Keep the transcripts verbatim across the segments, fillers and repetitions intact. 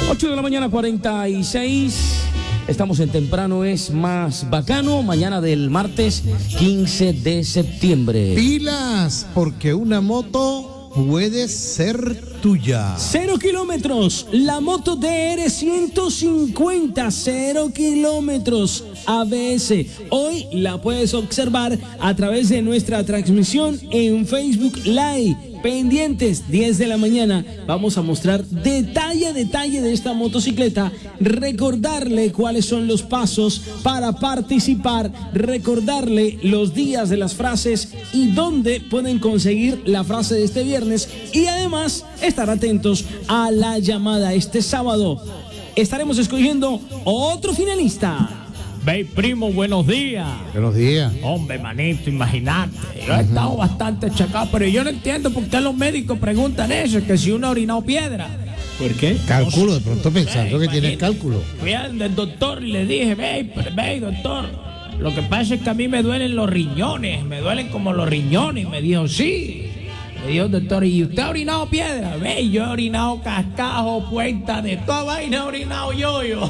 ocho de la mañana, cuarenta y seis. Estamos en Temprano es Más Bacano, mañana del martes quince de septiembre. Pilas, porque una moto puede ser tuya. Cero kilómetros, la moto D R ciento cincuenta, cero kilómetros, A B S. Hoy la puedes observar a través de nuestra transmisión en Facebook Live. Pendientes, diez de la mañana, vamos a mostrar detalle a detalle de esta motocicleta, recordarle cuáles son los pasos para participar, recordarle los días de las frases y dónde pueden conseguir la frase de este viernes y además estar atentos a la llamada este sábado. Estaremos escogiendo otro finalista. Ve, primo, buenos días. Buenos días. Hombre, manito, imagínate. Yo he estado bastante chacado, pero yo no entiendo por qué los médicos preguntan eso, que si uno ha orinado piedra. ¿Por qué? Cálculo, de pronto pensando Ve, que tiene imagínate. cálculo. Fui al del doctor y le dije, ve, pero, ve, doctor, lo que pasa es que a mí me duelen los riñones, me duelen como los riñones. Y me dijo, sí. Me dijo el doctor, ¿y usted ha orinado piedra? Ve, yo he orinado cascajo, puerta, de toda vaina he orinado yo, yo.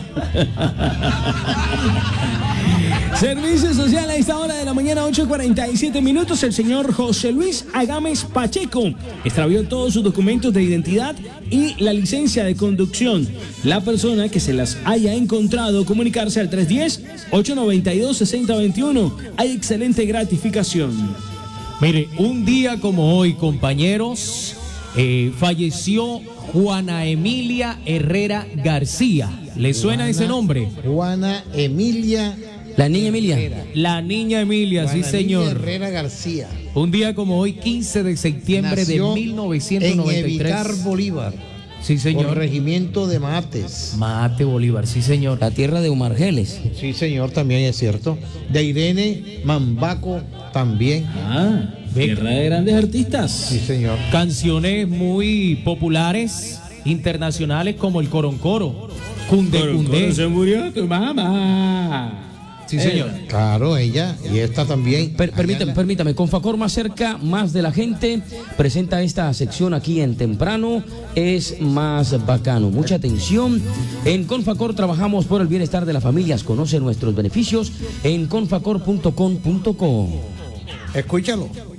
Servicio social a esta hora de la mañana, ocho cuarenta y siete minutos. El señor José Luis Agames Pacheco extravió todos sus documentos de identidad y la licencia de conducción. La persona que se las haya encontrado, comunicarse al tres uno cero, ocho nueve dos, seis cero dos uno. Hay excelente gratificación. Mire, un día como hoy, compañeros, eh, falleció Juana Emilia Herrera García. ¿Le suena Juana, ese nombre? Juana Emilia. La niña Emilia. Herrera. La niña Emilia, Juana sí señor. Emilia Herrera García. Un día como hoy, quince de septiembre Nació de mil novecientos noventa y tres. En Evitar Bolívar. Sí señor. Por regimiento de Mates. Mate Bolívar, sí señor. La tierra de Umargeles. Sí, señor, también es cierto. De Irene Mambaco también. Ah, tierra de grandes artistas. Sí, señor. Canciones muy populares, internacionales como el Coroncoro, Cunde Cunde. Se murió tu mamá. Sí señor. Claro, ella y esta también. Per- permítame, permítame, Confacor más cerca, más de la gente, presenta esta sección aquí en Temprano es Más Bacano. Mucha atención. En Confacor trabajamos por el bienestar de las familias. Conoce nuestros beneficios en confacor punto com punto co. Escúchalo.